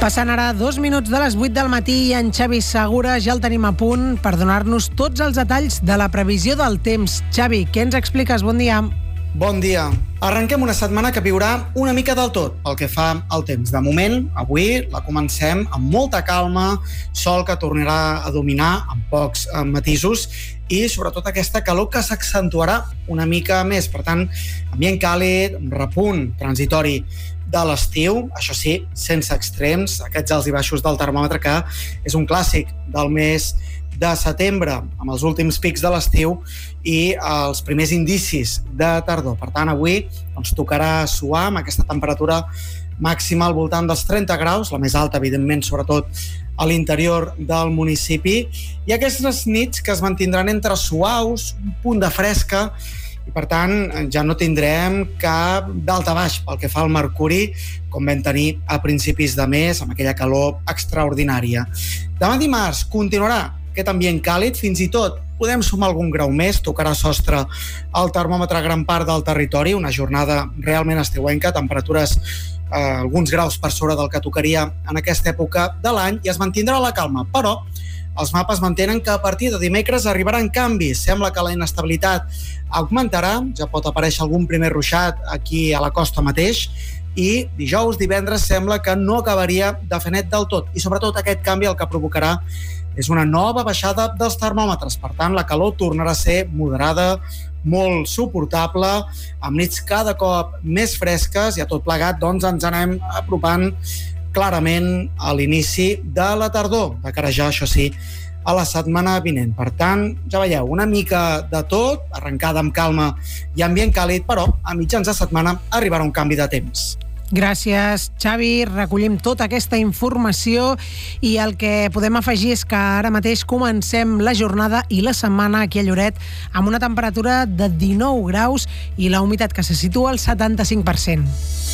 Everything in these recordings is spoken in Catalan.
Passant ara 2 minuts de les 8 del matí i en Xavi Segura ja el tenim a punt per donar-nos tots els detalls de la previsió del temps. Xavi, què ens expliques? Bon dia. Bon dia. Arrenquem una setmana que viurà una mica del tot pel que fa al temps. De moment, avui la comencem amb molta calma, sol que tornarà a dominar amb pocs matisos i sobretot aquesta calor que s'accentuarà una mica més. Per tant, ambient càlid, repunt transitori de l'estiu, això sí, sense extrems, aquests alts i baixos del termòmetre que és un clàssic del mes de setembre, amb els últims pics de l'estiu i els primers indicis de tardor. Per tant, avui tocarà suar amb aquesta temperatura màxima al voltant dels 30 graus, la més alta, evidentment, sobretot a l'interior del municipi, i aquestes nits que es mantindran entre suaus, un punt de fresca, i per tant ja no tindrem cap daltabaix pel que fa al mercuri com vam tenir a principis de mes amb aquella calor extraordinària. Demà dimarts continuarà aquest ambient càlid, fins i tot podem sumar algun grau més, tocarà sostre al termòmetre a gran part del territori, una jornada realment estiuenca, temperatures alguns graus per sobre del que tocaria en aquesta època de l'any, i es mantindrà la calma, però els mapes mantenen que a partir de dimecres arribaran canvis. Sembla que la inestabilitat augmentarà, ja pot aparèixer algun primer ruixat aquí a la costa mateix, i dijous, divendres, sembla que no acabaria de fer net del tot. I sobretot aquest canvi el que provocarà és una nova baixada dels termòmetres. Per tant, la calor tornarà a ser moderada, molt suportable, amb nits cada cop més fresques, i a tot plegat doncs, ens anem apropant clarament a l'inici de la tardor, de cara ja, això sí, a la setmana vinent. Per tant, ja veieu, una mica de tot, arrencada amb calma i ambient càlid, però a mitjans de setmana arribarà un canvi de temps. Gràcies, Xavi. Recollim tota aquesta informació i el que podem afegir és que ara mateix comencem la jornada i la setmana aquí a Lloret amb una temperatura de 19 graus i la humitat que se situa al 75%.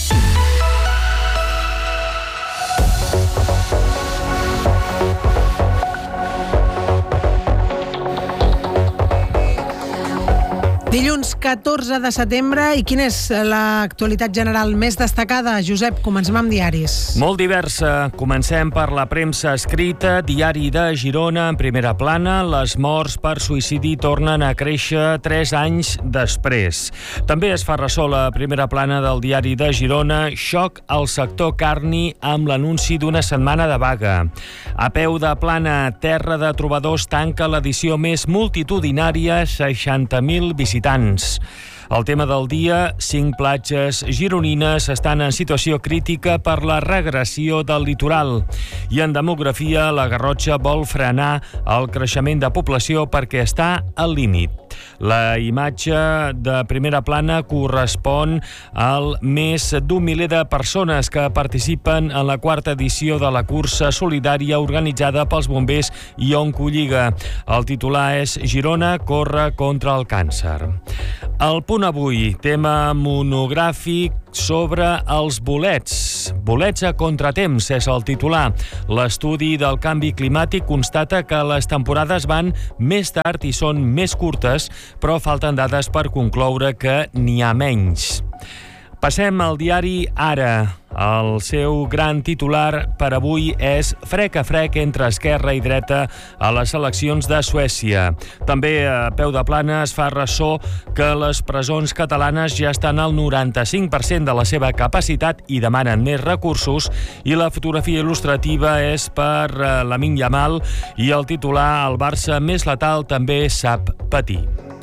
Dilluns 14 de setembre, i quina és l'actualitat general més destacada? Josep, comencem amb diaris. Molt diversa. Comencem per la premsa escrita. Diari de Girona, en primera plana. Les morts per suïcidi tornen a créixer 3 anys després. També es fa ressò la primera plana del diari de Girona. Xoc al sector carni amb l'anunci d'una setmana de vaga. A peu de plana, Terra de Trobadors tanca l'edició més multitudinària, 60.000 visitants. El tema del dia, 5 platges gironines estan en situació crítica per la regressió del litoral. I en demografia, la Garrotxa vol frenar el creixement de població perquè està al límit. La imatge de primera plana correspon al més d'un miler de persones que participen en la 4ª edició de la cursa solidària organitzada pels bombers i Oncolliga. El titular és Girona corre contra el càncer. El punt avui, tema monogràfic sobre els bolets. Bolets a contratemps és el titular. L'estudi del canvi climàtic constata que les temporades van més tard i són més curtes, però falten dades per concloure que n'hi ha menys. Passem al diari Ara. El seu gran titular per avui és frec a frec entre esquerra i dreta a les eleccions de Suècia. També a peu de plana es fa ressò que les presons catalanes ja estan al 95% de la seva capacitat i demanen més recursos, i la fotografia il·lustrativa és per Lamine Yamal i el titular El Barça més letal també sap patir.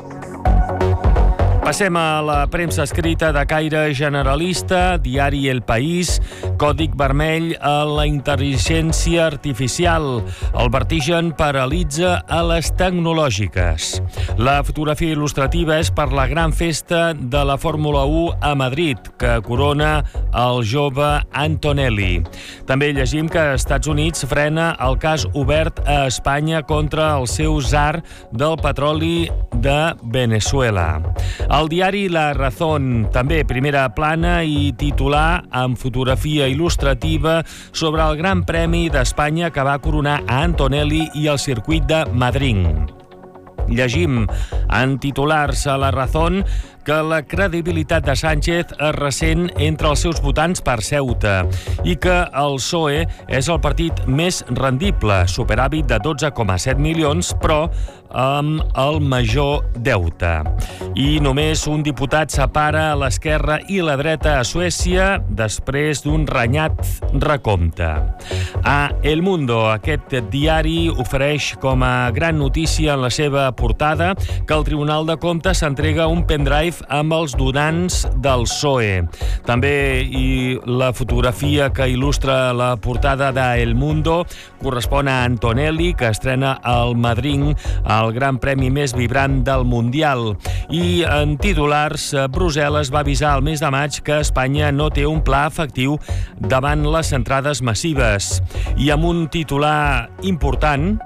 Passem a la premsa escrita de caire generalista. Diari El País, còdic vermell a la intel·ligència artificial. El vertigen paralitza a les tecnològiques. La fotografia il·lustrativa és per la gran festa de la Fórmula 1 a Madrid, que corona el jove Antonelli. També llegim que Estats Units frena el cas obert a Espanya contra el seu tsar del petroli de Venezuela. El diari La Razón, també primera plana i titular amb fotografia il·lustrativa sobre el Gran Premi d'Espanya que va coronar a Antonelli i el circuit de Madrid. Llegim en titulars a La Razón que la credibilitat de Sánchez es ressent entre els seus votants per Ceuta i que el PSOE és el partit més rendible, superàvit de 12,7 milions, però amb el major deute. I només un diputat separa l'esquerra i la dreta a Suècia després d'un renyat recompte. A El Mundo, aquest diari ofereix com a gran notícia en la seva portada que el Tribunal de Comptes s'entrega un pendrive amb els donants del PSOE. També la fotografia que il·lustra la portada de El Mundo correspon a Antonelli, que estrena el Madrid, el gran premi més vibrant del Mundial. I en titulars, Brussel·les va avisar el mes de maig que Espanya no té un pla efectiu davant les entrades massives. I amb un titular important,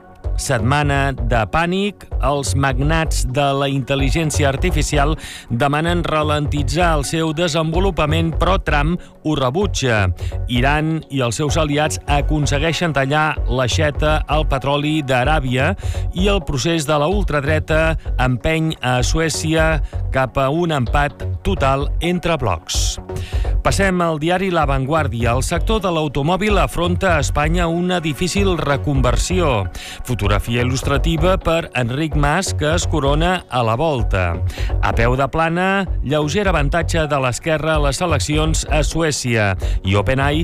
setmana de pànic, els magnats de la intel·ligència artificial demanen ralentitzar el seu desenvolupament, però Trump ho rebutja. Iran i els seus aliats aconsegueixen tallar l'aixeta al petroli d'Aràbia i el procés de la ultradreta empeny a Suècia cap a un empat total entre blocs. Passem al diari La Vanguardia. El sector de l'automòbil afronta a Espanya una difícil reconversió. Fotografia il·lustrativa per Enric Mas, que es corona a la volta. A peu de plana, lleuger avantatge de l'esquerra a les eleccions a Suècia. I OpenAI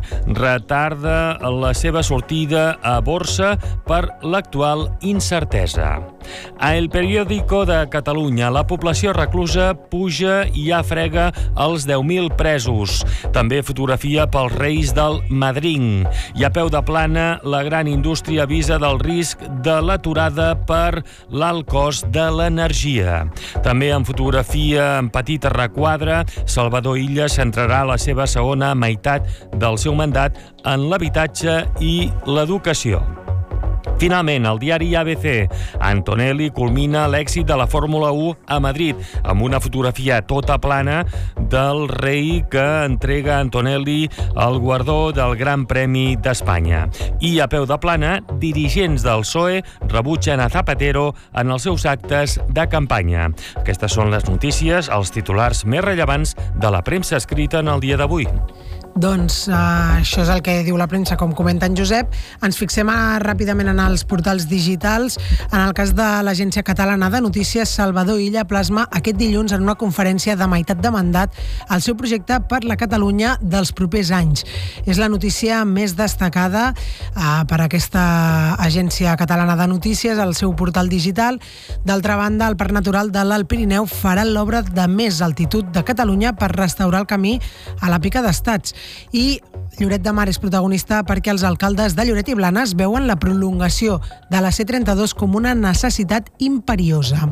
retarda la seva sortida a borsa per l'actual incertesa. A El Periódico de Catalunya, la població reclusa puja i ja frega els 10.000 presos. També fotografia pels Reis del Madrid. I a peu de plana, la gran indústria avisa del risc de l'aturada per l'alt cost de l'energia. També en fotografia en petit requadre, Salvador Illa centrarà la seva segona meitat del seu mandat en l'habitatge i l'educació. Finalment, el diari ABC, Antonelli culmina l'èxit de la Fórmula 1 a Madrid, amb una fotografia tota plana del rei que entrega a Antonelli el guardó del Gran Premi d'Espanya. I a peu de plana, dirigents del PSOE rebutgen a Zapatero en els seus actes de campanya. Aquestes són les notícies, els titulars més rellevants de la premsa escrita en el dia d'avui. Doncs això és el que diu la premsa, com comenta en Josep. Ens fixem ràpidament en els portals digitals. En el cas de l'Agència Catalana de Notícies, Salvador Illa plasma aquest dilluns en una conferència de meitat de mandat el seu projecte per la Catalunya dels propers anys. És la notícia més destacada per aquesta Agència Catalana de Notícies, el seu portal digital. D'altra banda, el Parc Natural de l'Alt Pirineu farà l'obra de més altitud de Catalunya per restaurar el camí a la Pica d'Estats. I Lloret de Mar és protagonista perquè els alcaldes de Lloret i Blanes veuen la prolongació de la C32 com una necessitat imperiosa.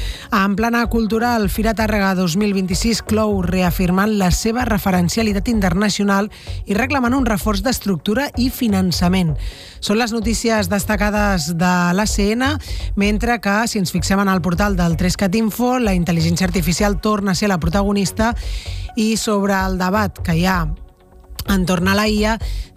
En plana cultural, Fira Tàrrega 2026 clou reafirmant la seva referencialitat internacional i reclamant un reforç d'estructura i finançament. Són les notícies destacades de l'ACN, mentre que, si ens fixem en el portal del 3CAT-Info, la intel·ligència artificial torna a ser la protagonista i sobre el debat que hi ha entorn a la IA,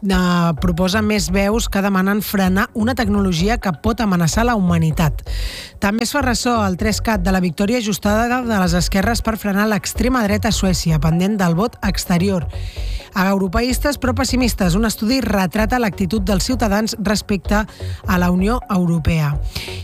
proposa més veus que demanen frenar una tecnologia que pot amenaçar la humanitat. També es fa ressò el 3CAT de la victòria ajustada de les esquerres per frenar l'extrema dreta a Suècia, pendent del vot exterior. Europeistes però pessimistes, un estudi retrata l'actitud dels ciutadans respecte a la Unió Europea.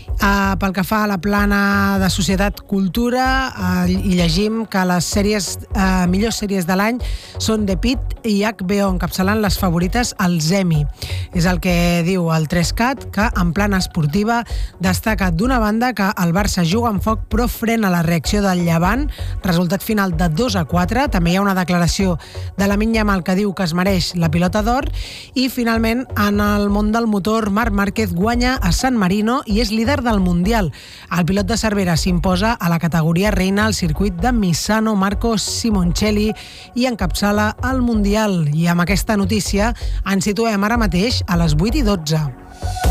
Pel que fa a la plana de Societat Cultura, hi llegim que les millors sèries de l'any són The Pitt i HBO, encapçalant les favorites als Emmy. És el que diu el 3CAT, que en plana esportiva destaca d'una banda que el Barça juga amb foc però frena la reacció del Llevant, resultat final de 2-4. També hi ha una declaració de Lamine Yamal que diu que es mereix la pilota d'or. I finalment, en el món del motor, Marc Márquez guanya a San Marino i és líder del Mundial. El pilot de Cervera s'imposa a la categoria reina al circuit de Misano, Marco Simoncelli, i encapçala el Mundial. I amb aquesta notícia ens situem ara mateix a les 8:12.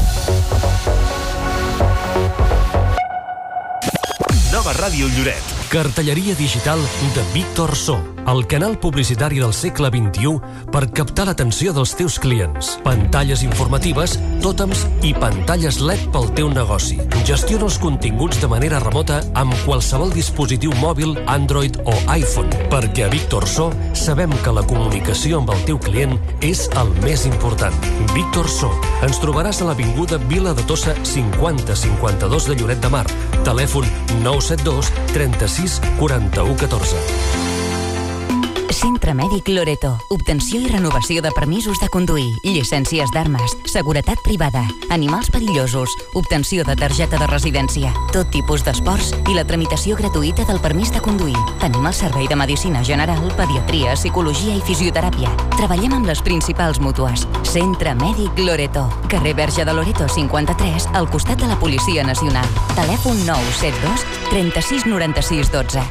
Nova Ràdio Lloret. Cartelleria digital de Víctor So, el canal publicitari del segle XXI per captar l'atenció dels teus clients. Pantalles informatives, tòtems i pantalles LED pel teu negoci. Gestiona els continguts de manera remota amb qualsevol dispositiu mòbil, Android o iPhone, perquè a Víctor So sabem que la comunicació amb el teu client és el més important. Víctor So. Ens trobaràs a l'avinguda Vila de Tossa 5052 de Lloret de Mar. Telèfon 972 36 41 14. Centre Mèdic Loreto. Obtenció i renovació de permisos de conduir, llicències d'armes, seguretat privada, animals perillosos, obtenció de targeta de residència, tot tipus d'esports i la tramitació gratuïta del permís de conduir. Tenim el servei de medicina general, pediatria, psicologia i fisioteràpia. Treballem amb les principals mútues. Centre Mèdic Loreto. Carrer Verge de Loreto 53, al costat de la Policia Nacional. Telèfon 972 36 96 12.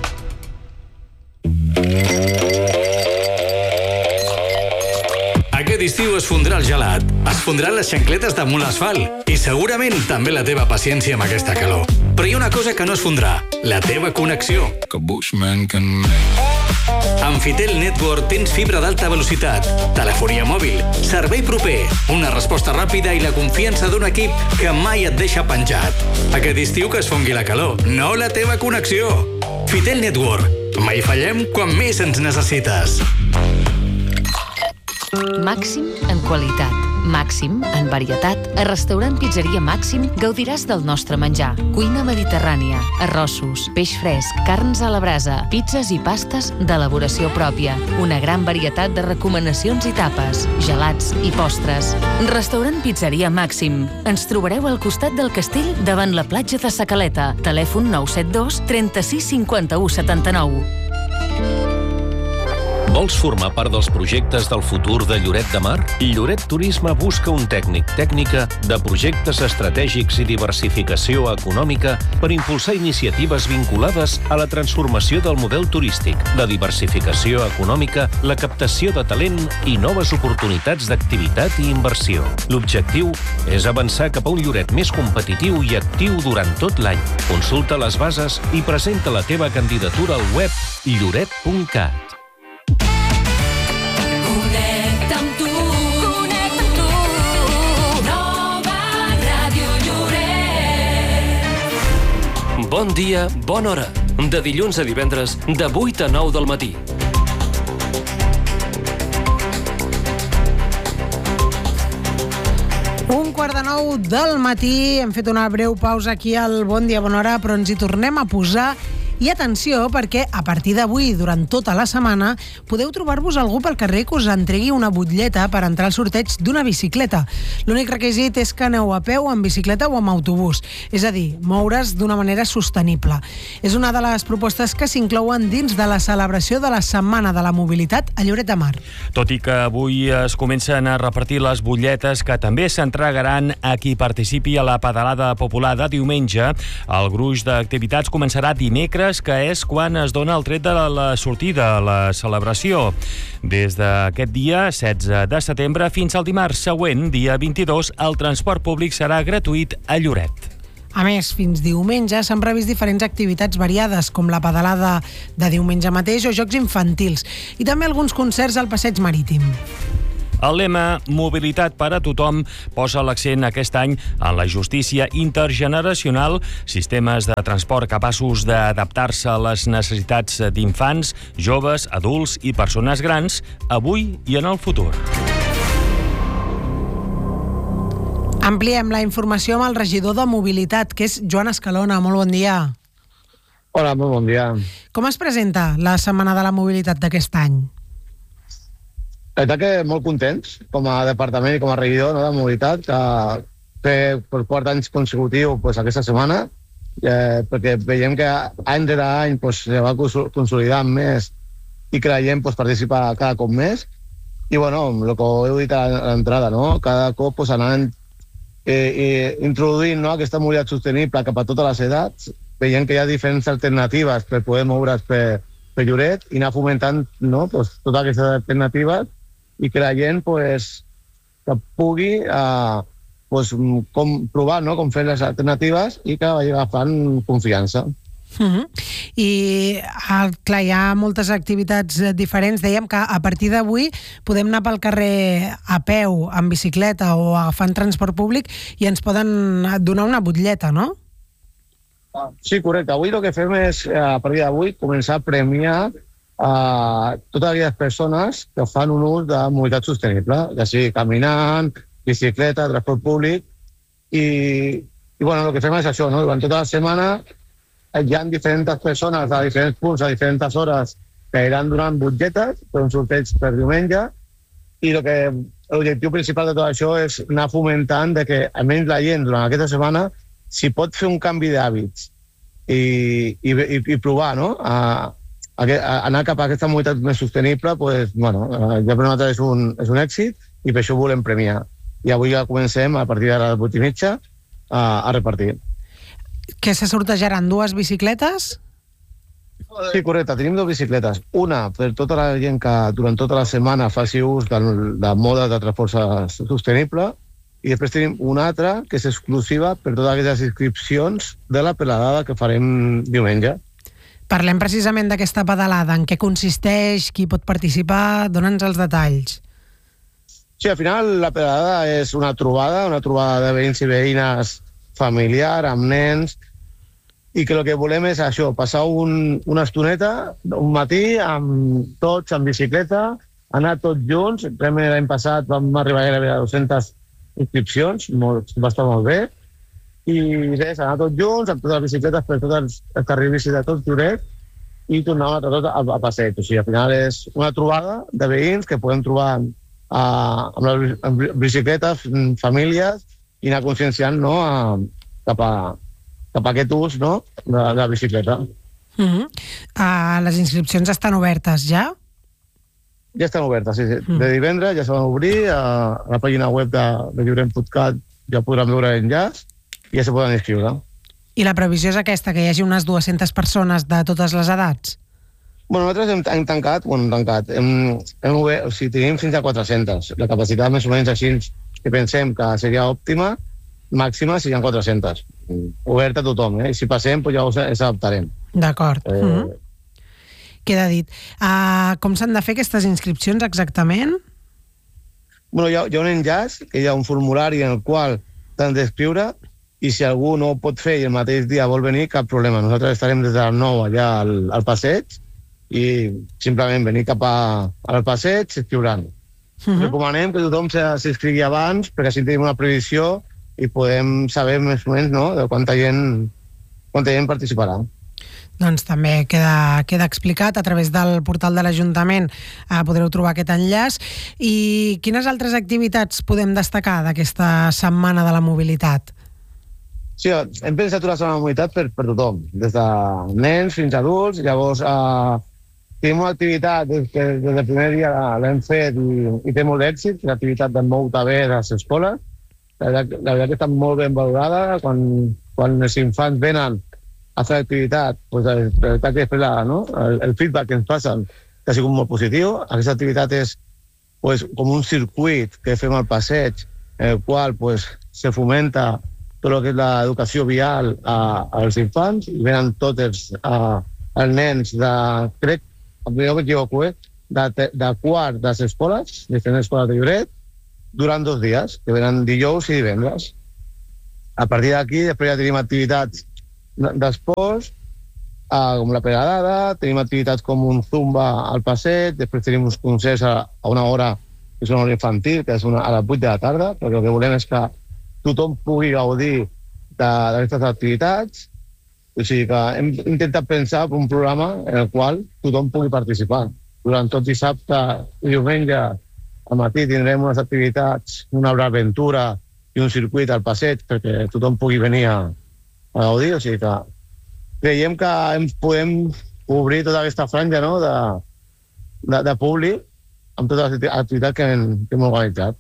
Aquest estiu es fondrà el gelat, es fondran les xancletes damunt l'asfalt i segurament també la teva paciència amb aquesta calor. Però hi ha una cosa que no es fondrà, la teva connexió. Amb Fitel Network tens fibra d'alta velocitat, telefonia mòbil, servei proper, una resposta ràpida i la confiança d'un equip que mai et deixa penjat. Aquest estiu que es fongui la calor, no la teva connexió. Fitel Network. Mai fallem quan més ens necessites. Màxim en qualitat, màxim en varietat. A Restaurant Pizzeria Màxim gaudiràs del nostre menjar. Cuina mediterrània, arrossos, peix fresc, carns a la brasa, pizzas i pastes d'elaboració pròpia. Una gran varietat de recomanacions i tapes, gelats i postres. Restaurant Pizzeria Màxim. Ens trobareu al costat del castell davant la platja de Sa Caleta. Telèfon 972 36 51 79. Vols formar part dels projectes del futur de Lloret de Mar? Lloret Turisme busca un tècnica de projectes estratègics i diversificació econòmica per impulsar iniciatives vinculades a la transformació del model turístic, la diversificació econòmica, la captació de talent i noves oportunitats d'activitat i inversió. L'objectiu és avançar cap a un Lloret més competitiu i actiu durant tot l'any. Consulta les bases i presenta la teva candidatura al web lloret.cat. Bon dia, bona hora. De dilluns a divendres, de 8 a 9 del matí. Un quart de 9 del matí. Hem fet una breu pausa aquí al Bon Dia, Bona Hora, però ens hi tornem a posar. I atenció, perquè a partir d'avui, durant tota la setmana, podeu trobar-vos algú pel carrer que us entregui una butlleta per entrar al sorteig d'una bicicleta. L'únic requisit és que aneu a peu, amb bicicleta o amb autobús, és a dir, moure's d'una manera sostenible. És una de les propostes que s'inclouen dins de la celebració de la Setmana de la Mobilitat a Lloret de Mar. Tot i que avui es comencen a repartir les butlletes que també s'entregaran a qui participi a la pedalada popular de diumenge, el gruix d'activitats començarà dimecres, que és quan es dona el tret de la sortida a la celebració. Des d'aquest dia, 16 de setembre, fins al dimarts següent, dia 22, el transport públic serà gratuït a Lloret. A més, fins diumenge s'han previst diferents activitats variades, com la pedalada de diumenge mateix o jocs infantils, i també alguns concerts al passeig marítim. El lema Mobilitat per a tothom posa l'accent aquest any en la justícia intergeneracional, sistemes de transport capaços d'adaptar-se a les necessitats d'infants, joves, adults i persones grans, avui i en el futur. Ampliem la informació amb el regidor de Mobilitat, que és Joan Escalona. Molt bon dia. Hola, molt bon dia. Com es presenta la Setmana de la Mobilitat d'aquest any? La veritat que molt contents, com a departament i com a regidor de mobilitat, que fer per 4 anys consecutius aquesta setmana, perquè veiem que any rere any se va consolidant més i creiem participar cada cop més. I bueno, el que heu dit a l'entrada, cada cop anant introduint aquesta mobilitat sostenible cap a totes les edats, veiem que hi ha diferents alternatives per poder moure's per Lloret i anar fomentant totes aquestes alternatives i que la gent que pugui provar com fer les alternatives i que vagi agafant confiança. I, clar, hi ha moltes activitats diferents. Dèiem que a partir d'avui podem anar pel carrer a peu, en bicicleta o agafant transport públic i ens poden donar una butlleta, no? Sí, correcte. Avui el que fem és, a partir d'avui, començar a premiar totes aquelles persones que fan un ús de mobilitat sostenible, ja sigui caminant, bicicleta, transport públic, i bueno, el que fem és això, no? Durant tota la setmana hi ha diferents persones a diferents punts, a diferents hores, que iran donant butgetes per un sorteig per diumenge, i l'objectiu principal de tot això és anar fomentant de que almenys la gent durant aquesta setmana, si pot fer un canvi d'hàbits i provar, no? Anar cap a aquesta mobilitat més sostenible, pues, bueno, ja per nosaltres és un èxit i per això ho volem premiar. I avui ja comencem, a partir de les 8:30, a repartir. Que se sortejaran 2 bicicletes? Sí, correcte. Tenim 2 bicicletes. Una per tota la gent que durant tota la setmana faci ús de modes de transport sostenible, i després tenim una altra que és exclusiva per totes aquestes inscripcions de la pedalada que farem diumenge. Parlem precisament d'aquesta pedalada. En què consisteix? Qui pot participar? Dóna'ns els detalls. Sí, al final la pedalada és una trobada de veïns i veïnes familiar, amb nens, i que el que volem és això, passar una estoneta, un matí, amb tots en bicicleta, anar tots junts. Realment l'any passat vam arribar gairebé a 200 inscripcions, va estar molt bé, i res, anar tots junts, amb totes les bicicletes per tots els carrils bici de tot Lloret, i tornar tot a passeig. O sigui, al final és una trobada de veïns que podem trobar amb les bicicletes, famílies, i anar conscienciant, no, cap a aquest ús, no, de la bicicleta. Les inscripcions estan obertes ja? Ja estan obertes, sí. De divendres ja se van obrir, a la pàgina web de Lloret.cat ja podran veure l'enllaç i ja se poden inscriure. I la previsió és aquesta, que hi hagi unes 200 persones de totes les edats? Bueno, nosaltres hem tancat, hem obert, o sigui, tenim fins a 400. La capacitat més o menys així que pensem que seria òptima, màxima serien 400. Oberta a tothom, i si passem ja ens adaptarem. D'acord. Queda dit. Com s'han de fer aquestes inscripcions exactament? Bueno, hi ha un enllaç, hi ha un formulari en el qual t'han d'escriure, i si algú no ho pot fer i el mateix dia vol venir, cap problema. Nosaltres estarem des de les 9 allà al passeig i simplement venir cap al passeig i escriuran. Recomanem que tothom s'inscrigui abans, perquè així tenim una previsió i podem saber més o menys, no, de quanta gent participarà. Doncs també queda explicat a través del portal de l'Ajuntament. Podreu trobar aquest enllaç. I quines altres activitats podem destacar d'aquesta setmana de la mobilitat? Sí, hem pensat una setmana de mobilitat per tothom, des de nens fins a adults. Llavors, tenim una activitat que des del primer dia l'hem fet i té molt d'èxit, l'activitat de Mou-te bé a les escoles. La veritat que està molt ben valorada. Quan els infants venen a fer l'activitat, la veritat que després el feedback que ens passen que ha sigut molt positiu. Aquesta activitat és com un circuit que fem al passeig, en el qual se fomenta tot el que és l'educació vial als infants, i venen tots els nens crec, no m'equivoco, de quart de les escoles, diferents escoles de Lloret, durant 2 dies, que venen dijous i divendres. A partir d'aquí, després ja tenim activitats d'esports, com la pedalada, tenim activitats com un zumba al passeig, després tenim uns concerts a una hora, que és una hora infantil, que és a les 8 de la tarda, perquè el que volem és que tothom pugui gaudir d'aquestes activitats. O sigui que hem intentat pensar un programa en el qual tothom pugui participar. Durant tot dissabte i diumenge al matí tindrem unes activitats, una aventura i un circuit al passeig perquè tothom pugui venir a gaudir. O sigui que creiem que podem obrir tota aquesta franja, no, de públic amb totes les activitats que hem organitzat.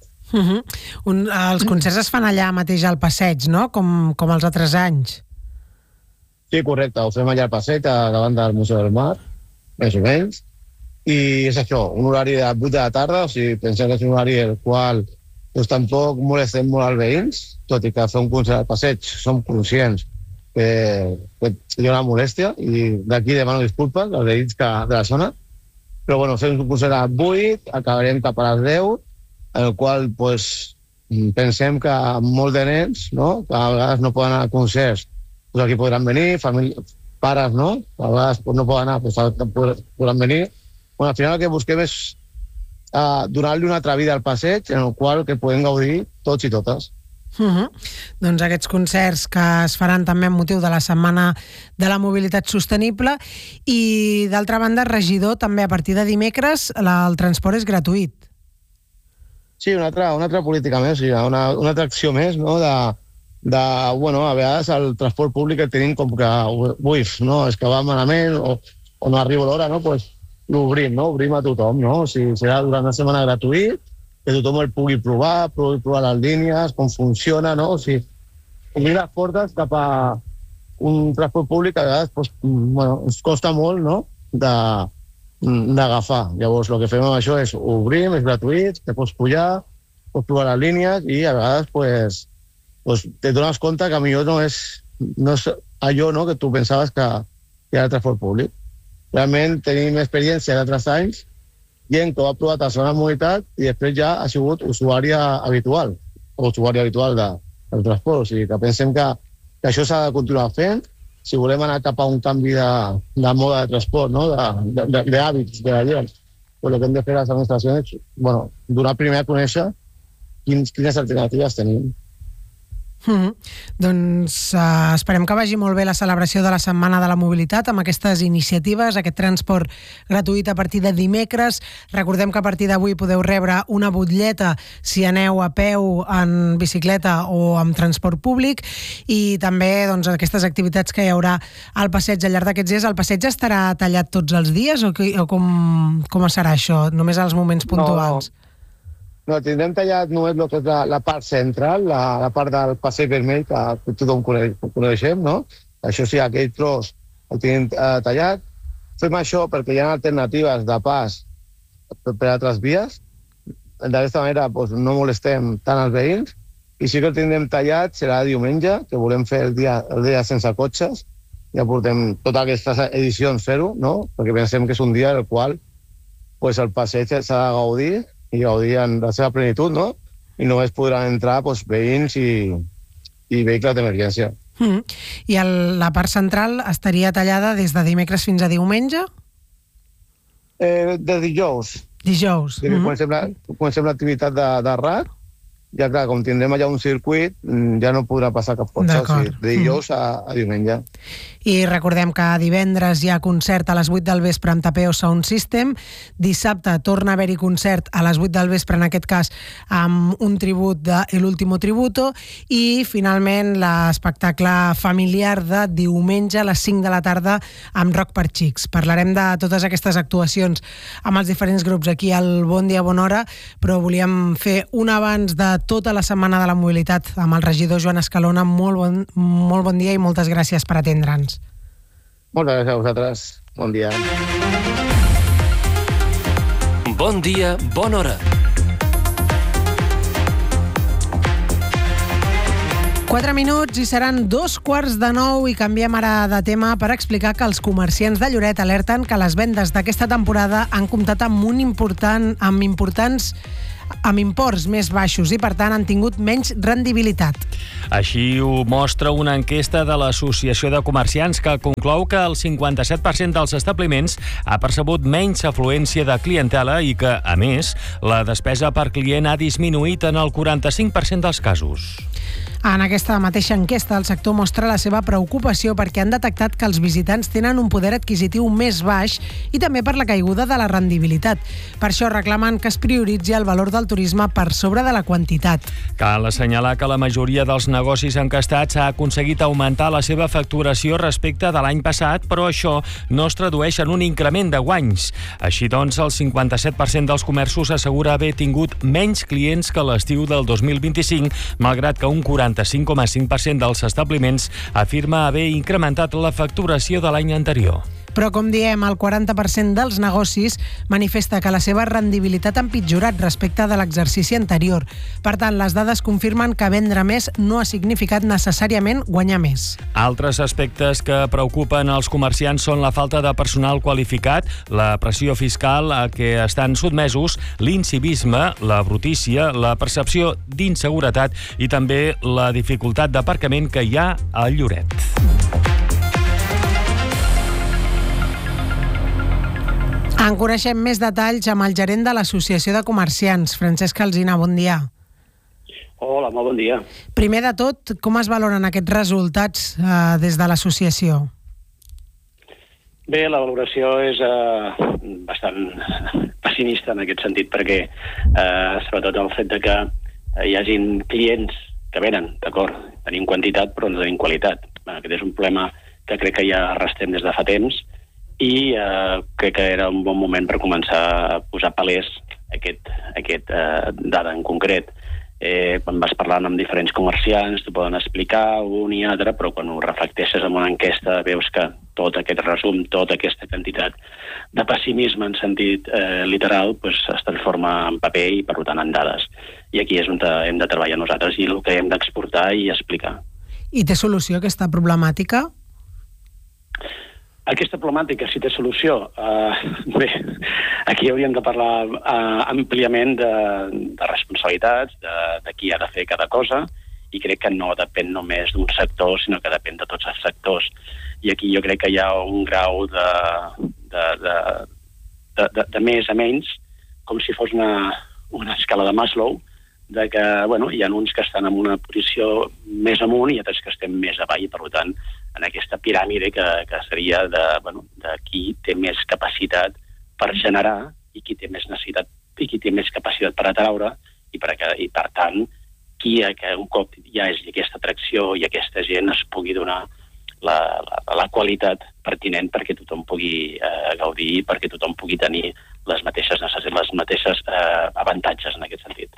Els concerts es fan allà mateix al passeig, no? Com els altres anys. Sí, correcte. Ho fem allà al passeig, davant del Museu del Mar, més o menys. I és això, un horari de 8 de la tarda, o sigui, pensem que és un horari el qual tampoc molestem molt als veïns, tot i que fer un concert al passeig som conscients hi ha una molèstia i d'aquí demano disculpes als veïns de la zona. Però bueno, fem un concert a 8, acabarem cap a les 10, en el qual pensem que molts de nens, no?, que a vegades no poden anar a concerts, aquí podran venir, pares, no?, a vegades no poden anar, podran venir. Bueno, al final el que busquem és donar-li una altra vida al passeig en el qual que podem gaudir tots i totes. Doncs aquests concerts que es faran també amb motiu de la Setmana de la Mobilitat Sostenible i, d'altra banda, regidor, també a partir de dimecres el transport és gratuït. Sí, una altra política més, una altra acció més, no?, bueno, a vegades el transport públic el tenim com que, no, és que va malament o no arriba l'hora, no?, doncs l'obrim, no?, obrim a tothom, no?, o sigui, serà durant la setmana gratuït, que tothom el pugui provar les línies, com funciona, no? O sigui, obrir les portes cap a un transport públic que a vegades ens costa molt, no?, d'agafar. Llavors, el que fem amb això és obrim, és gratuït, te pots pujar, pots provar les línies i a vegades te dones compte que millor no és allò, no?, que tu pensaves que era el transport públic. Realment tenim experiència d'altres anys gent que ho ha provat a la zona de mobilitat i després ja ha sigut usuari habitual del transport. O sigui, que pensem que això s'ha de continuar fent si volem anar cap a un canvi de moda de transport, no?, d'hàbits de la gent. Però el que hem de fer a les administracions és donar primer a conèixer quines alternatives tenim. Doncs esperem que vagi molt bé la celebració de la Setmana de la Mobilitat amb aquestes iniciatives, aquest transport gratuït a partir de dimecres. Recordem que a partir d'avui podeu rebre una butlleta si aneu a peu, en bicicleta o amb transport públic, i també aquestes activitats que hi haurà al passeig al llarg d'aquests dies. El passeig estarà tallat tots els dies o com serà això? Només als moments puntuals? No, tindrem tallat només el que és la part central, la part del passeig vermell, que tothom coneixem, no? Això sí, aquell tros el tenim tallat. Fem això perquè hi ha alternatives de pas per altres vies. D'aquesta manera no molestem tant els veïns. I sí que el tindrem tallat, serà diumenge, que volem fer el dia sense cotxes. Ja portem totes aquestes edicions fer-ho, no? Perquè pensem que és un dia en el qual el passeig s'ha de gaudir i gaudir en la seva plenitud, no? I només podran entrar veïns i vehicles d'emergència. I la part central estaria tallada des de dimecres fins a diumenge? De dijous. Dijous. Comencem l'activitat de RAC, ja clar, com tindrem allà un circuit, ja no podrà passar cap cotxe, o sigui, de dijous a diumenge. I recordem que divendres hi ha concert a les 8 del vespre amb Tapeo Sound System, dissabte torna a haver-hi concert a les 8 del vespre, en aquest cas amb un tribut de El Último Tributo, i finalment l'espectacle familiar de diumenge a les 5 de la tarda amb Rock per Xics. Parlarem de totes aquestes actuacions amb els diferents grups aquí al Bon Dia, Bona Hora, però volíem fer un abans de tota la Setmana de la Mobilitat amb el regidor Joan Escalona. Molt bon dia i moltes gràcies per atendre'ns. Moltes gràcies a vosaltres. Bon dia. Bon dia, bona hora. 4 minuts i seran 8:45 i canviem ara de tema per explicar que els comerciants de Lloret alerten que les vendes d'aquesta temporada han comptat amb imports més baixos i, per tant, han tingut menys rendibilitat. Així ho mostra una enquesta de l'Associació de Comerciants que conclou que el 57% dels establiments ha percebut menys afluència de clientela i que, a més, la despesa per client ha disminuït en el 45% dels casos. En aquesta mateixa enquesta, el sector mostra la seva preocupació perquè han detectat que els visitants tenen un poder adquisitiu més baix i també per la caiguda de la rendibilitat. Per això reclamen que es prioritzi el valor del turisme per sobre de la quantitat. Cal assenyalar que la majoria dels negocis encastats ha aconseguit augmentar la seva facturació respecte de l'any passat, però això no es tradueix en un increment de guanys. Així doncs, el 57% dels comerços assegura haver tingut menys clients que l'estiu del 2025, malgrat que un 45,5% dels establiments afirma haver incrementat la facturació de l'any anterior. Però, com diem, el 40% dels negocis manifesta que la seva rendibilitat ha empitjorat respecte de l'exercici anterior. Per tant, les dades confirmen que vendre més no ha significat necessàriament guanyar més. Altres aspectes que preocupen els comerciants són la falta de personal qualificat, la pressió fiscal a què estan sotmesos, l'incivisme, la brutícia, la percepció d'inseguretat i també la dificultat d'aparcament que hi ha a Lloret. En coneixem més detalls amb el gerent de l'Associació de Comerciants, Francesc Alsina. Bon dia. Hola, molt bon dia. Primer de tot, com es valoren aquests resultats des de l'associació? Bé, la valoració és bastant pessimista en aquest sentit, perquè sobretot el fet de que hi hagin clients que venen, d'acord, tenim quantitat però no tenim qualitat. Aquest és un problema que crec que ja arrosseguem des de fa temps i crec que era un bon moment per començar a posar palès aquest dada en concret. Quan vas parlant amb diferents comerciants t'ho poden explicar un i altre, però quan ho reflecteixes en una enquesta veus que tot aquest resum, tota aquesta quantitat de pessimisme en sentit literal es transforma en paper i per tant en dades. I aquí és on hem de treballar nosaltres i el que hem d'exportar i explicar. I té solució aquesta problemàtica? Aquesta problemàtica, si té solució, bé, aquí hauríem de parlar àmpliament de responsabilitats, de qui ha de fer cada cosa, i crec que no depèn només d'un sector, sinó que depèn de tots els sectors. I aquí jo crec que hi ha un grau de més a menys, com si fos una escala de Maslow, de que hi ha uns que estan en una posició més amunt i altres que estem més avall, i per tant en aquesta piràmide que seria de qui té més capacitat per generar i qui té més necessitat i qui té més capacitat per atraure i per tant qui un cop ja és aquesta atracció i aquesta gent es pugui donar la qualitat pertinent perquè tothom pugui gaudir i perquè tothom pugui tenir les mateixes avantatges en aquest sentit.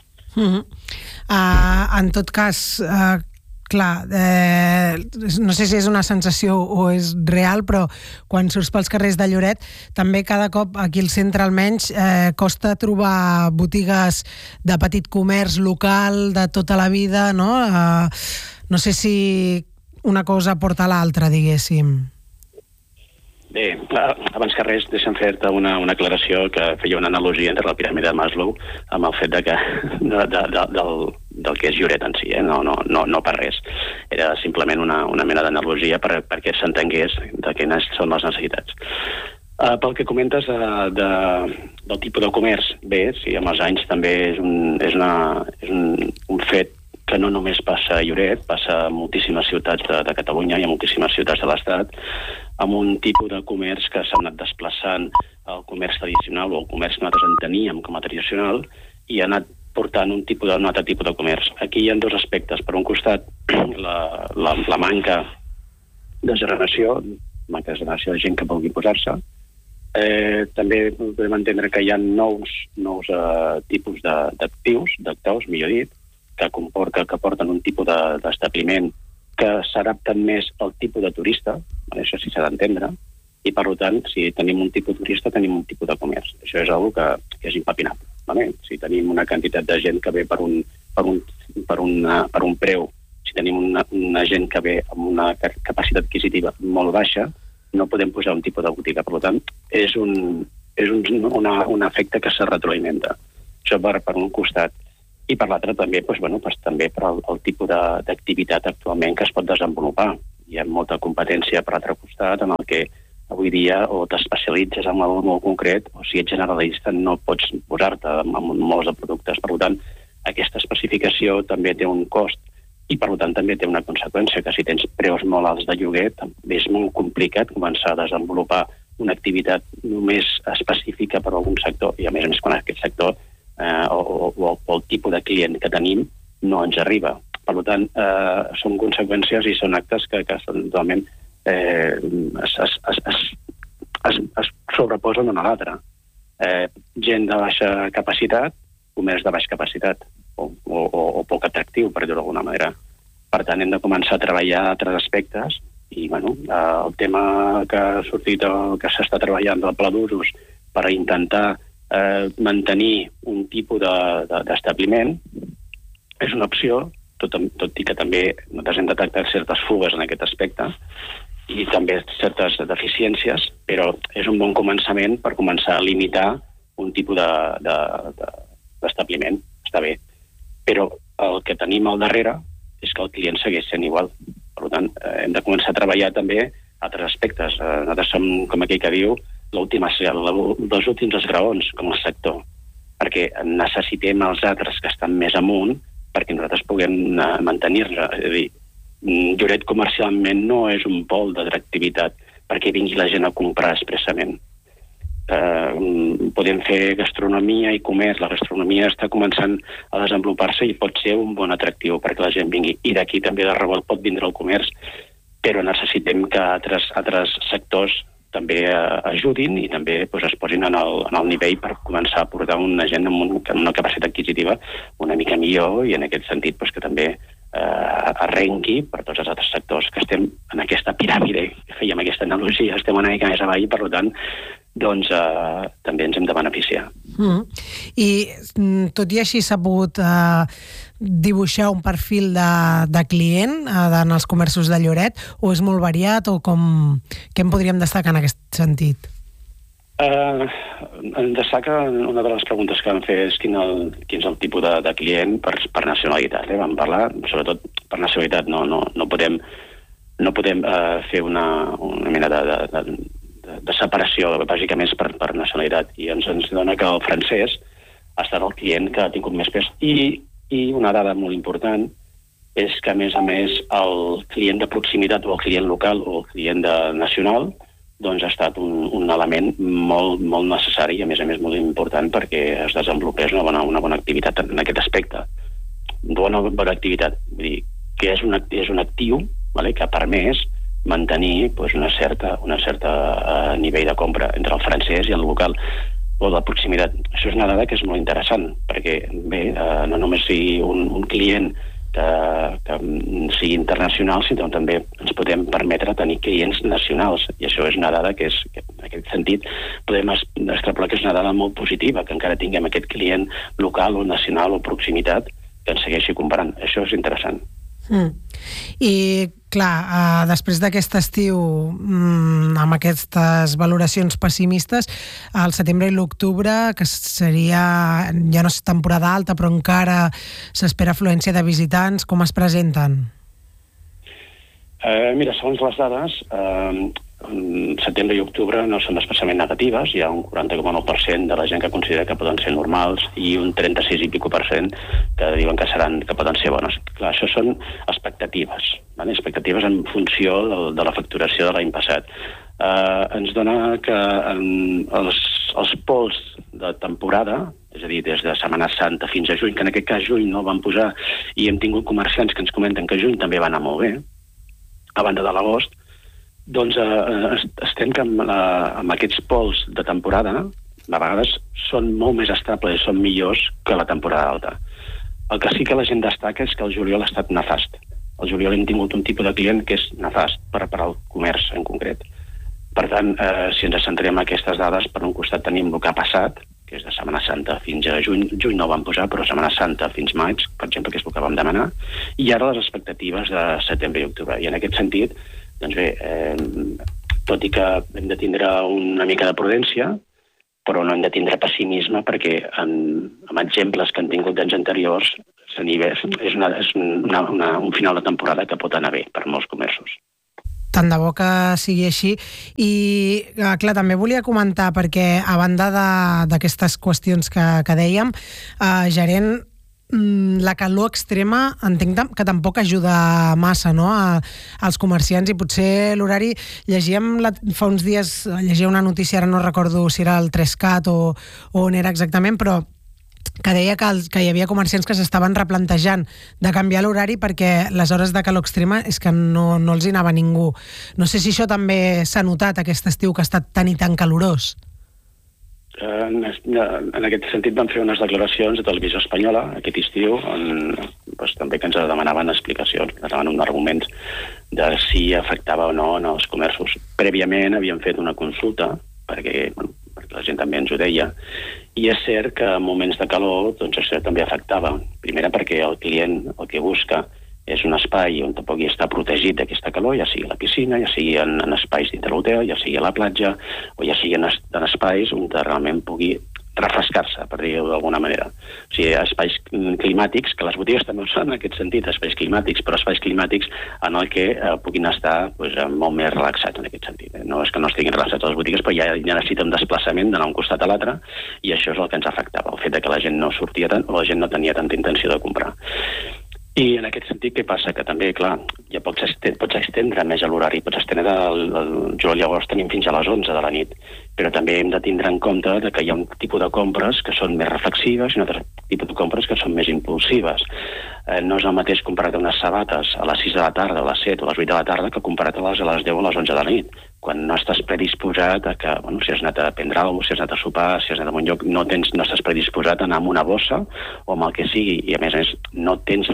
En tot cas, clar, no sé si és una sensació o és real, però quan surts pels carrers de Lloret, també cada cop aquí al centre almenys costa trobar botigues de petit comerç local de tota la vida, no? No sé si una cosa porta a l'altra, diguéssim. Bé, abans que res, deixa'm fer-te una aclaració que feia una analogia entre la piràmide de Maslow amb el fet del que és Lloret en si, no per res. Era simplement una mena d'analogia perquè s'entengués de quines són les necessitats. Pel que comentes del tipus de comerç, bé, sí, amb els anys també és un fet que no només passa a Lloret, passa a moltíssimes ciutats de Catalunya i a moltíssimes ciutats de l'Estat, amb un tipus de comerç que s'ha anat desplaçant al comerç tradicional o al comerç que nosaltres enteníem com a tradicional i ha anat portant un altre tipus de comerç. Aquí hi ha dos aspectes. Per un costat, la manca de generació de gent que vulgui posar-se. També podem entendre que hi ha nous tipus d'actors, millor dit, que porten un tipus d'establiment que s'adapten més al tipus de turista, això sí s'ha d'entendre, i per tant, si tenim un tipus de turista, tenim un tipus de comerç. Això és una cosa que és impepinable. Si tenim una quantitat de gent que ve per un preu, si tenim una gent que ve amb una capacitat adquisitiva molt baixa, no podem posar un tipus de botiga. Per tant, és un efecte que se retroalimenta. Això per un costat. I per l'altre també, també per el tipus d'activitat actualment que es pot desenvolupar. Hi ha molta competència per l'altre costat en el que avui dia o t'especialitzes en algo molt concret o si ets generalista no pots posar-te en molts de productes. Per tant, aquesta especificació també té un cost i per tant també té una conseqüència que si tens preus molt alts de lloguer també és molt complicat començar a desenvolupar una activitat només específica per a algun sector i a més quan aquest sector o el tipus de client que tenim no ens arriba. Per tant, són conseqüències i són actes que són totalment es sobreposen un a l'altre. Gent de baixa capacitat, comerç de baixa capacitat o poc atractiu, per dir-ho d'alguna manera. Per tant, hem de començar a treballar altres aspectes I el tema que ha sortit, que s'està treballant del pla d'usos per intentar mantenir un tipus d'establiment és una opció, tot i que també nosaltres hem detectat certes fugues en aquest aspecte i també certes deficiències, però és un bon començament per començar a limitar un tipus d'establiment. Està bé. Però el que tenim al darrere és que el client segueix sent igual. Per tant, hem de començar a treballar també altres aspectes. Nosaltres som, com aquell que diu, dels últims esgraons com a sector, perquè necessitem els altres que estan més amunt perquè nosaltres puguem mantenir-nos. És a dir, Lloret comercialment no és un pol d'atractivitat perquè vingui la gent a comprar expressament. Podem fer gastronomia i comerç. La gastronomia està començant a desenvolupar-se i pot ser un bon atractiu perquè la gent vingui. I d'aquí també de rebot pot vindre el comerç, però necessitem que altres sectors també ajudin i també es posin en el nivell per començar a portar una gent amb una capacitat adquisitiva una mica millor i en aquest sentit que també arrenqui per tots els altres sectors que estem en aquesta piràmide, que fèiem aquesta analogia, estem una mica més avall, per tant, també ens hem de beneficiar. I tot i així s'ha pogut dibuixar un perfil de client en els comerços de Lloret, o és molt variat, o què en podríem destacar en aquest sentit? En destaca una de les preguntes que vam fer és quin és el tipus de client per nacionalitat. Vam parlar, sobretot per nacionalitat, no podem fer una mena de separació, bàsicament és per nacionalitat, i ens dona que el francès ha estat el client que ha tingut més pes. I una dada molt important és que, a més, el client de proximitat o el client local o el client nacional ha estat un element molt necessari i, a més, molt important perquè es desenvolupés una bona activitat en aquest aspecte. Bona activitat, vull dir, que és un actiu que ha permès mantenir una certa nivell de compra entre el francès i el local o la proximitat. Això és una dada que és molt interessant, perquè bé, no només sigui un client que sigui internacional, sinó també ens podem permetre tenir clients nacionals, i això és una dada que en aquest sentit podem extrapolar que és una dada molt positiva, que encara tinguem aquest client local o nacional o proximitat que ens segueixi comprant. Això és interessant. I clar, després d'aquest estiu amb aquestes valoracions pessimistes, al setembre i l'octubre, que seria, ja no és temporada alta, però encara s'espera afluència de visitants, com es presenten? Mira, segons les dades, setembre i octubre no són especialment negatives. Hi ha un 40,9% de la gent que considera que poden ser normals i un 36% i pico% que diuen que poden ser bones. Clar, això són expectatives, expectatives en funció de la facturació de l'any passat. Ens dona que els pols de temporada, és a dir, des de Setmana Santa fins a juny, que en aquest cas juny no el van posar, i hem tingut comerciants que ens comenten que juny també va anar molt bé, a banda de l'agost, doncs estem que amb aquests pols de temporada a vegades són molt més estables, són millors que la temporada alta. El que sí que la gent destaca és que el juliol ha estat nefast. El juliol hem tingut un tipus de client que és nefast per al comerç en concret. Per tant, si ens centrem en aquestes dades, per un costat tenim el que ha passat, que és de Setmana Santa fins a juny no ho vam posar, però Setmana Santa fins maig, per exemple, que és el que vam demanar, i ara les expectatives de setembre i octubre. I en aquest sentit, doncs bé, tot i que hem de tindre una mica de prudència, però no hem de tindre pessimisme perquè amb exemples que han tingut d'anys anteriors és un final de temporada que pot anar bé per molts comerços. Tant de bo que sigui així. I, clar, també volia comentar, perquè a banda d'aquestes qüestions que dèiem, gerent, la calor extrema entenc que tampoc ajuda massa, no?, als comerciants, i potser l'horari, fa uns dies llegia una notícia, ara no recordo si era el 3CAT o on era exactament, però que deia que hi havia comerciants que s'estaven replantejant de canviar l'horari perquè les hores de calor extrema és que no els hi anava ningú. No sé si això també s'ha notat aquest estiu que ha estat tan i tan calorós. En aquest sentit vam fer unes declaracions a Televisió Espanyola aquest estiu doncs, també que ens demanaven explicacions, ens demanaven arguments de si afectava o no en els comerços. Prèviament havíem fet una consulta, perquè la gent també ens ho deia, i és cert que en moments de calor doncs això també afectava. Primera perquè el client el que busca és un espai on pugui estar protegit d'aquesta calor, ja sigui a la piscina, ja sigui en espais dintre l'hotel, ja sigui a la platja, o ja sigui en espais on realment pugui refrescar-se, per dir-ho d'alguna manera. O sigui, espais climàtics, que les botigues també ho són en aquest sentit, espais climàtics, però espais climàtics en el que puguin estar molt més relaxats en aquest sentit. No és que no estiguin relaxats a les botigues, però ja necessita un desplaçament d'anar un costat a l'altre, i això és el que ens afectava, el fet que la gent no sortia tant o la gent no tenia tanta intenció de comprar. I en aquest sentit, què passa? Que també, clar, ja pots estendre més a l'horari, pots estendre el juliol i agost tenim fins a les 11 de la nit, però també hem de tindre en compte que hi ha un tipus de compres que són més reflexives i un altre tipus de compres que són més impulsives. No és el mateix comprar-te unes sabates a les 6 de la tarda, a les 7 o a les 8 de la tarda que comprar-te-les a les 10 o a les 11 de la nit, quan no estàs predisposat a que, si has anat a prendre alguna cosa, si has anat a sopar, si has anat a un lloc, no estàs predisposat a anar amb una bossa o amb el que sigui, i a més no tens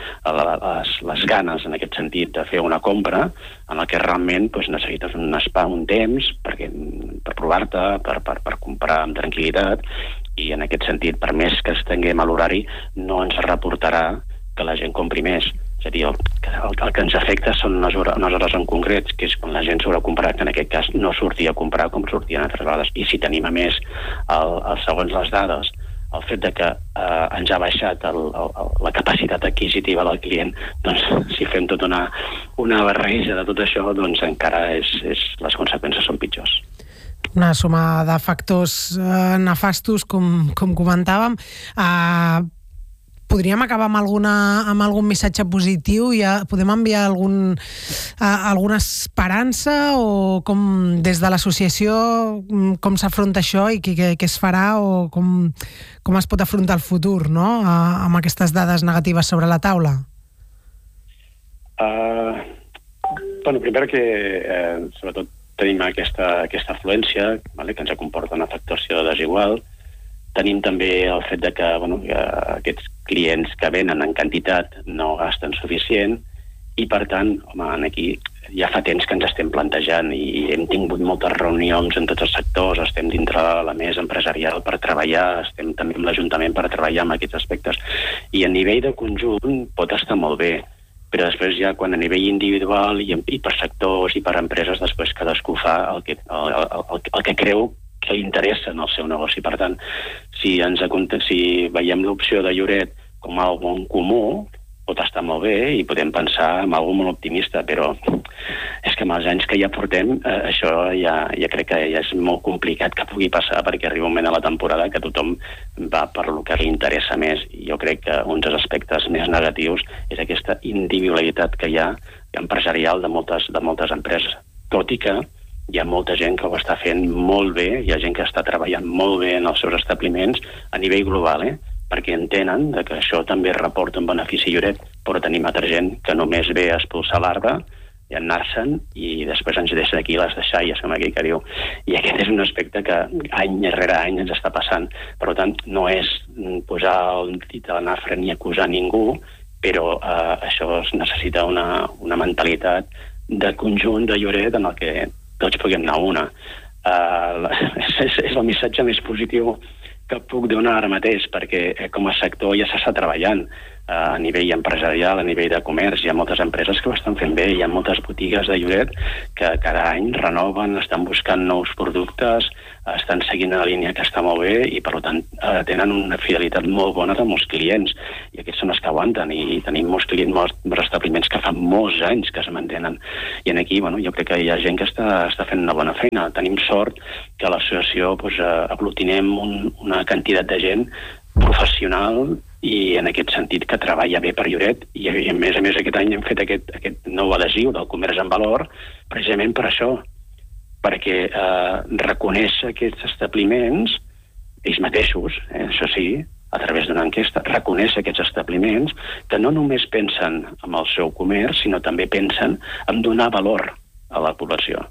les ganes en aquest sentit de fer una compra en la que realment necessites un temps per provar-te, per comprar amb tranquil·litat, i en aquest sentit, per més que estenguem a l'horari, no ens reportarà que la gent compri més. És a dir, el que ens afecta són unes hores en concret, que és quan la gent s'haurà comprat, que en aquest cas no sortia a comprar com sortien altres vegades. I si tenim a més, segons les dades, el fet de que ens ha baixat la capacitat adquisitiva del client, doncs si fem tota una barreja de tot això, doncs encara les conseqüències són pitjors. Una suma de factors nefastos, com comentàvem. Podríem acabar amb algun missatge positiu? Podem enviar alguna esperança, o com des de l'associació com s'afronta això i què es farà, o com es pot afrontar el futur, no?, amb aquestes dades negatives sobre la taula? Primer que sobretot tenim aquesta afluència, que ens comporta una facturació desigual. Tenim també el fet de que aquests clients que venen en quantitat no gasten suficient, i per tant, aquí ja fa temps que ens estem plantejant i hem tingut moltes reunions en tots els sectors, estem dintre la mesa empresarial per treballar, estem també amb l'Ajuntament per treballar amb aquests aspectes, i a nivell de conjunt pot estar molt bé, però després ja quan a nivell individual i per sectors i per empreses, després cadascú fa el que creu que li interessa en el seu negoci. Per tant, si veiem l'opció de Lloret com a algo en comú, pot estar molt bé i podem pensar en algo molt optimista, però és que amb els anys que ja portem, això ja crec que ja és molt complicat que pugui passar, perquè arriba un moment a la temporada que tothom va per lo que li interessa més, i jo crec que un dels aspectes més negatius és aquesta individualitat que hi ha empresarial de moltes empreses, tot i que hi ha molta gent que ho està fent molt bé, hi ha gent que està treballant molt bé en els seus establiments a nivell global, perquè entenen que això també reporta un benefici a Lloret, però tenim altra gent que només ve a expulsar l'arbre i anar-se'n, i després ens deixa aquí les deixalles, com aquell que diu. I aquest és un aspecte que any rere any ens està passant. Per tant, no és posar el dit a la nafra ni acusar ningú, però això necessita una mentalitat de conjunt de Lloret en el que tots puguem anar una. És el missatge més positiu que puc donar ara mateix, perquè com a sector ja s'està treballant a nivell empresarial, a nivell de comerç. Hi ha moltes empreses que ho estan fent bé, hi ha moltes botigues de Lloret que cada any renoven, estan buscant nous productes, estan seguint una línia que està molt bé, i per tant tenen una fidelitat molt bona de molts clients, i aquests són els que aguanten, i tenim molts clients, molts establiments que fa molts anys que es mantenen, i aquí jo crec que hi ha gent que està fent una bona feina. Tenim sort que a l'associació aglutinem una quantitat de gent professional i en aquest sentit que treballa bé per Lloret, i a més aquest any hem fet aquest nou adhesiu del comerç en valor precisament per això, perquè reconèixer aquests establiments ells mateixos, això sí, a través d'una enquesta, reconèixer aquests establiments que no només pensen en el seu comerç, sinó també pensen en donar valor a la població.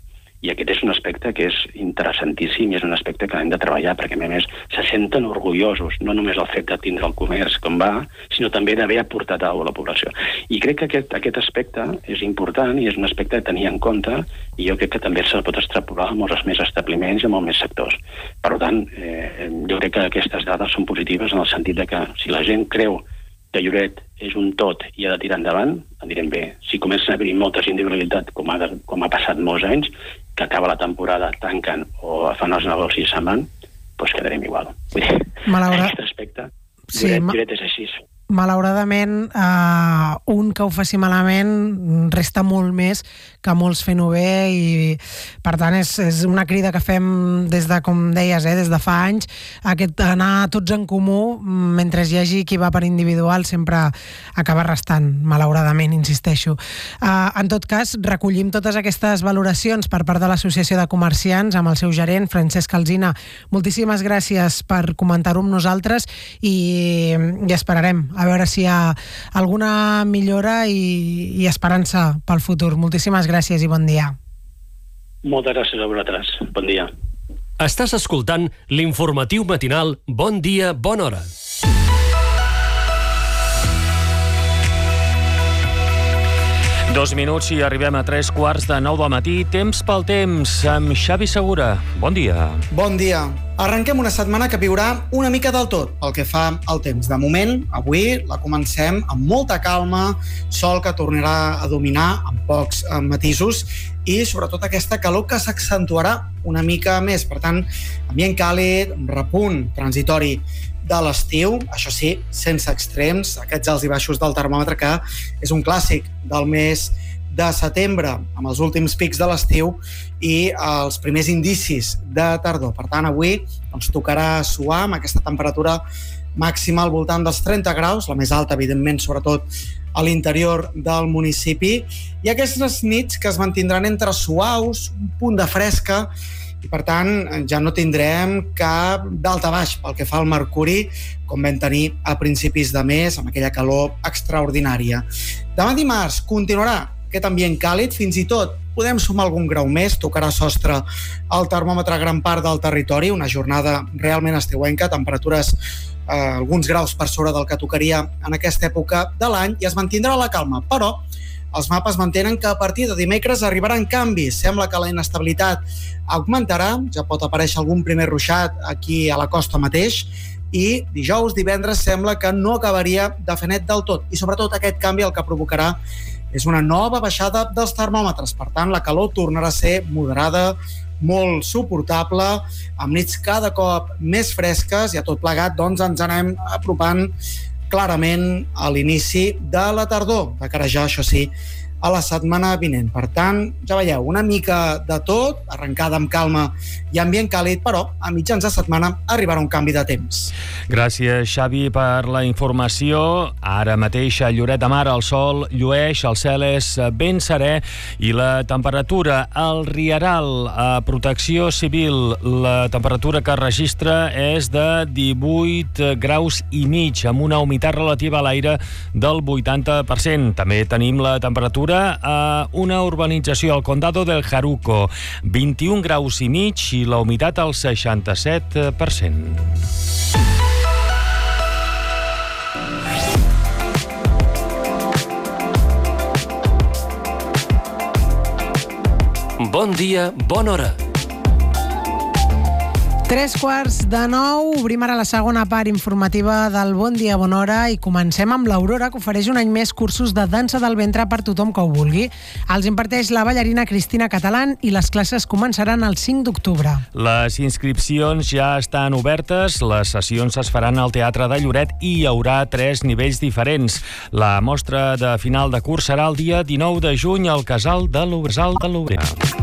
I aquest és un aspecte que és interessantíssim i és un aspecte que hem de treballar, perquè a més se senten orgullosos, no només el fet de tindre el comerç com va, sinó també d'haver aportat alguna cosa a la població. I crec que aquest aspecte és important i és un aspecte a tenir en compte, i jo crec que també se pot extrapolar a molts més establiments i a molts més sectors. Per tant, jo crec que aquestes dades són positives en el sentit de que si la gent creu que Lloret és un tot i ha de tirar endavant, anirem bé. Si comencen a haver moltes individualitats, com ha passat molts anys, que acaba la temporada, tanquen o fan els negocis i se'n van, doncs quedarem igual. Vull dir, aquest aspecte, Lloret és així. Malauradament, un que ho faci malament resta molt més que molts fent-ho bé, i per tant és una crida que fem des de, com deies, des de fa anys, aquest anar tots en comú, mentre hi hagi qui va per individual sempre acaba restant, malauradament, insisteixo. En tot cas, recollim totes aquestes valoracions per part de l'Associació de Comerciants amb el seu gerent, Francesc Alsina. Moltíssimes gràcies per comentar-ho amb nosaltres i esperarem a veure si hi ha alguna millora i esperança pel futur. Moltíssimes gràcies i bon dia. Moltes gràcies a vosaltres. Bon dia. Estàs escoltant l'informatiu matinal Bon Dia, Bona Hora. Dos minuts i arribem a 3:15 del matí. Temps pel temps, amb Xavi Segura. Bon dia. Bon dia. Arrenquem una setmana que viurà una mica del tot pel que fa al temps. De moment, avui la comencem amb molta calma, sol que tornarà a dominar amb pocs matisos i sobretot aquesta calor que s'accentuarà una mica més. Per tant, ambient càlid, repunt transitori de l'estiu, això sí, sense extrems, aquests alts i baixos del termòmetre que és un clàssic del mes de setembre, amb els últims pics de l'estiu i els primers indicis de tardor. Per tant, avui ens tocarà suar amb aquesta temperatura màxima al voltant dels 30 graus, la més alta, evidentment, sobretot a l'interior del municipi, i aquestes nits que es mantindran entre suaus, un punt de fresca, i per tant ja no tindrem cap d'alta baix pel que fa al mercuri, com vam tenir a principis de mes, amb aquella calor extraordinària. Demà dimarts continuarà aquest ambient càlid, fins i tot podem sumar algun grau més, tocarà sostre al termòmetre a gran part del territori, una jornada realment estiuenca, temperatures alguns graus per sobre del que tocaria en aquesta època de l'any, i es mantindrà la calma, però els mapes mantenen que a partir de dimecres arribaran canvis. Sembla que la inestabilitat augmentarà, ja pot aparèixer algun primer ruixat aquí a la costa mateix, i dijous, divendres, sembla que no acabaria de fer net del tot. I sobretot aquest canvi el que provocarà és una nova baixada dels termòmetres. Per tant, la calor tornarà a ser moderada, molt suportable, amb nits cada cop més fresques, i a tot plegat doncs, ens anem apropant clarament a l'inici de la tardor, de cara ja, això sí, a la setmana vinent. Per tant, ja veieu, una mica de tot, arrencada amb calma i ambient càlid, però a mitjans de setmana arribarà un canvi de temps. Gràcies, Xavi, per la informació. Ara mateix a Lloret de Mar el sol llueix, el cel és ben serè i la temperatura al Rieral, a Protecció Civil, la temperatura que registra és de 18 graus i mig, amb una humitat relativa a l'aire del 80%. També tenim la temperatura a una urbanització al Condado del Jaruco, 21 graus i mig i la humitat al 67%. Bon dia, bona hora. 8:45, obrim ara la segona part informativa del Bon Dia, Bona Hora, i comencem amb l'Aurora, que ofereix un any més cursos de dansa del ventre per tothom que ho vulgui. Els imparteix la ballarina Cristina Catalán i les classes començaran el 5 d'octubre. Les inscripcions ja estan obertes, les sessions es faran al Teatre de Lloret i hi haurà 3 nivells diferents. La mostra de final de curs serà el dia 19 de juny al Casal de l'Obrera.